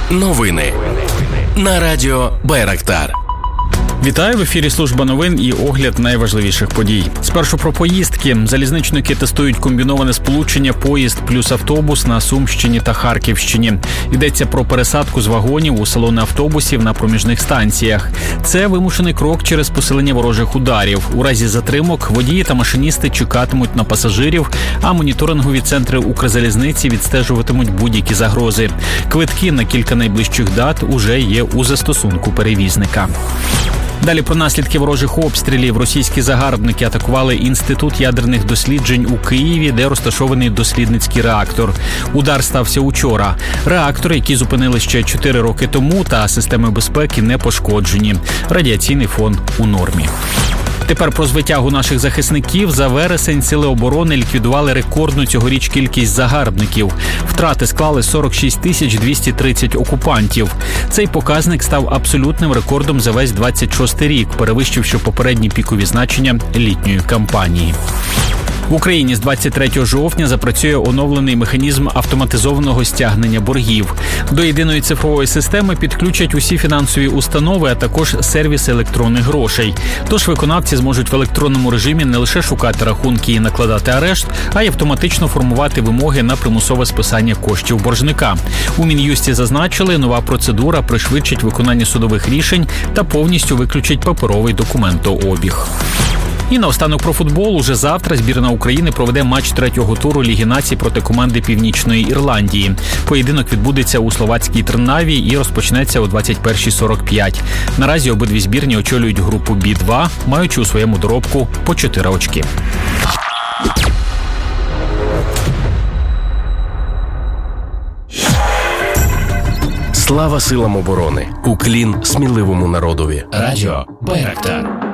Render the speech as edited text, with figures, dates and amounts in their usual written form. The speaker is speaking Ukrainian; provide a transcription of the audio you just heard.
Новини на радіо Байрактар. Вітаю, в ефірі служба новин і огляд найважливіших подій. Спершу про поїздки. Залізничники тестують комбіноване сполучення поїзд плюс автобус на Сумщині та Харківщині. Йдеться про пересадку з вагонів у салони автобусів на проміжних станціях. Це вимушений крок через посилення ворожих ударів. У разі затримок водії та машиністи чекатимуть на пасажирів, а моніторингові центри Укрзалізниці відстежуватимуть будь-які загрози. Квитки на кілька найближчих дат уже є у застосунку перевізника. Далі про наслідки ворожих обстрілів. Російські загарбники атакували Інститут ядерних досліджень у Києві, де розташований дослідницький реактор. Удар стався учора. Реактори, які зупинили ще 4 роки тому, та системи безпеки не пошкоджені. Радіаційний фон у нормі. Тепер про звитягу наших захисників. За вересень сили оборони ліквідували рекордну цьогоріч кількість загарбників. Втрати склали 46 230 окупантів. Цей показник став абсолютним рекордом за весь 26-й рік, перевищивши попередні пікові значення літньої кампанії. В Україні з 23 жовтня запрацює оновлений механізм автоматизованого стягнення боргів. До єдиної цифрової системи підключать усі фінансові установи, а також сервіси електронних грошей. Тож виконавці зможуть в електронному режимі не лише шукати рахунки і накладати арешт, а й автоматично формувати вимоги на примусове списання коштів боржника. У Мін'юсті зазначили, нова процедура пришвидшить виконання судових рішень та повністю виключить паперовий документообіг. І наостанок про футбол. Уже завтра збірна України проведе матч третього туру Ліги націй проти команди Північної Ірландії. Поєдинок відбудеться у словацькій Трнаві і розпочнеться о 21:45. Наразі обидві збірні очолюють групу Б2, маючи у своєму доробку по 4 очки. Слава силам оборони! Уклін сміливому народові. Радіо Байрактар.